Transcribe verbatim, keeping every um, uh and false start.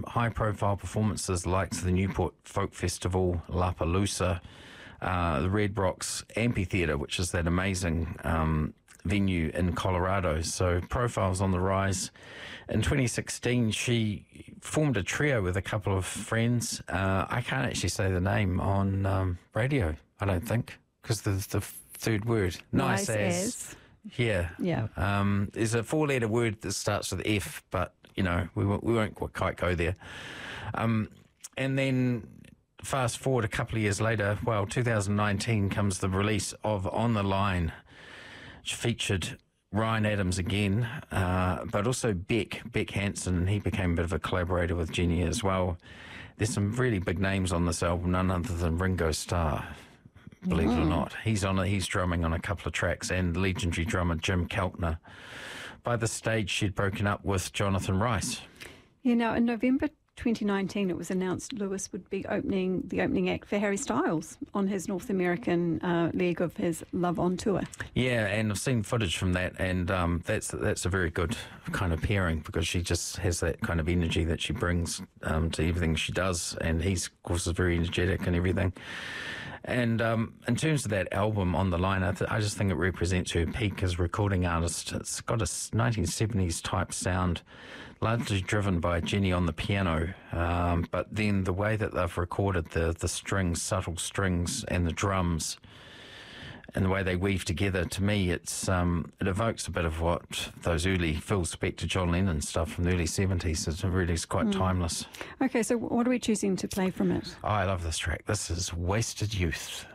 high-profile performances like the Newport Folk Festival, Lapalooza, uh, the Red Rocks Amphitheatre, which is that amazing um, venue in Colorado. So profile's on the rise. In twenty sixteen, she formed a trio with a couple of friends. Uh, I can't actually say the name on um, radio, I don't think, because there's the third word. Nice, nice as. as. Yeah. Yeah. Um, there's a four-letter word that starts with F, but, you know, we won't, we won't quite go there. Um, and then fast forward a couple of years later, well, two thousand nineteen comes the release of On the Line, which featured Ryan Adams again, uh, but also Beck, Beck Hansen. He became a bit of a collaborator with Jenny as well. There's some really big names on this album, none other than Ringo Starr, believe Oh. it or not. He's on. He's drumming on a couple of tracks, and legendary drummer Jim Keltner. By this stage, she'd broken up with Jonathan Rice. Yeah, now in November twenty nineteen, it was announced Lewis would be opening the opening act for Harry Styles on his North American uh, leg of his Love on Tour. Yeah, and I've seen footage from that, and um, that's that's a very good kind of pairing, because she just has that kind of energy that she brings um, to everything she does, and he's, of course, is very energetic and everything. And um, in terms of that album, On the Line, I, th- I just think it represents her peak as a recording artist. It's got a nineteen seventies type sound, largely driven by Jenny on the piano, um, but then the way that they've recorded the, the strings, subtle strings, and the drums, and the way they weave together, to me, it's um, it evokes a bit of what those early Phil Spector, John Lennon stuff from the early seventies. It really is quite mm. timeless. Okay, so what are we choosing to play from it? Oh, I love this track. This is Wasted Youth.